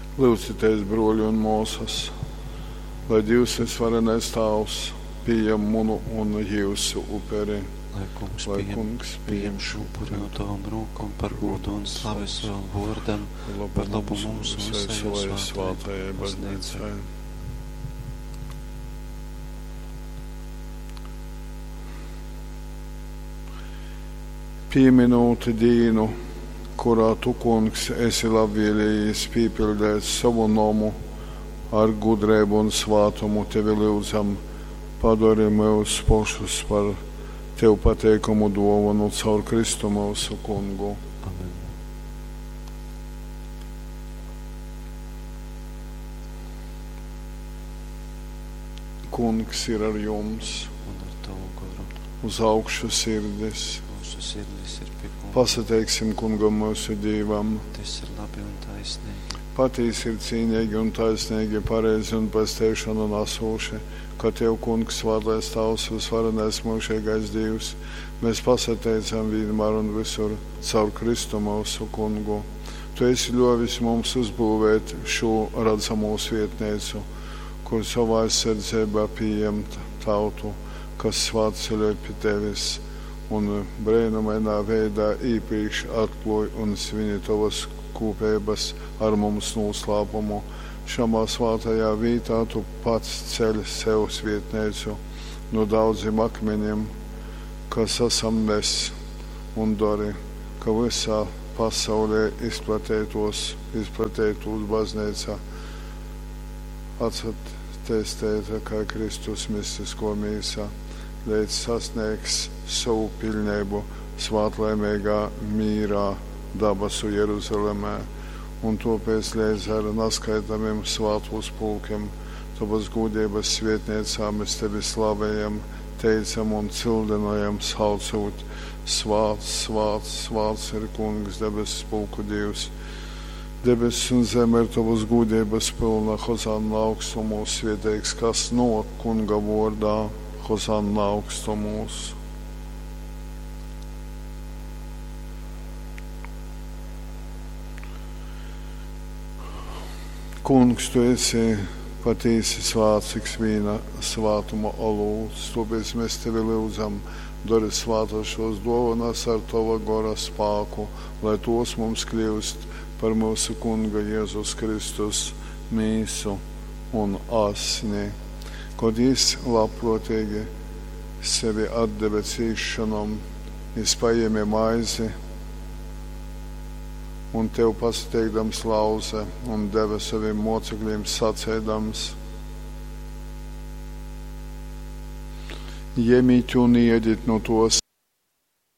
Lūdzieties, broļi un mūsas, lai Dievs visvarenais Tēvs pieņem manu un jūsu upuri. Lai kungs pieņem šo upuri no tavam rokam par godu un slavu savam vārdam, par labu mūsu un savai svētajai baznīcai. Pieminot dienu, kurā tu, kungs, esi labvēlējis piepildēt savu nomu ar gudrību un svātumu, tevi lūdzam, padari mūs pašus par tev pateikumu dāvanu caur Kristu mūsu kungu. Amen. Kungs ir ar jums, Un ar tavu garu. uz augšu sirdis. Mūsu sirdis ir pie kunga. Pasateiksim kungam mūsu Dievam. Tas ir labi un taisnīgi. Patīs ir cīnīgi un taisnīgi, pareizi un pasteišanu nasūši, ka tev, kungs, svētais Tavs, visvarenais mūžīgais Dievs, mēs pasateicam vienmēr un visur caur Kristu mūsu kungu. Tu esi ļovis mums uzbūvēt šo redzamo svietnīcu, kur savā aizsardzībā pieņemt tautu, kas svētceļoja pie tevis un brīnumainā veidā īpaši atklāj un svini tavas kopības ar mums noslēpumu. Šamā svētajā vietā tu pats ceļ sev svietnīcu no daudziem akmeņiem, kas esam mēs, un dari, ka visā pasaulē izplatētos baznīca atsattestēta kā Kristus mistisko mīsā, līdz sasniegs savu pilnību svētlaimīgā mīrā dabasu Jeruzalemē, un tāpēc līdz ar neskaitamiem svētos pulkiem tavas godības svietniecā mēs tevi slavējam, teicam un cildinājam, saucot: Svāts, svāts, svāts ir kungs, debesis pulku Dievs. Debesis un zeme ir tavas godības pilna, Hozanna augstumos, svētīgs, kas no kunga vārdā, Hozanna augstumos. Kungs, tu esi patiesi svācīgs vīna svātuma olūts, tāpēc mēs tevi lūdzam, dari svātošos dāvanas ar tava gara spēku, lai tos mums kļūst par mūsu kunga Jēzus Kristus mīsu un asni, kad viņš labprātīgi sevi atdeva cīšanam, viņš paēma maizi un tev pasateikdams lauze un deva saviem mocekļiem sacēdams: Ņemiet un ēdiet no tos,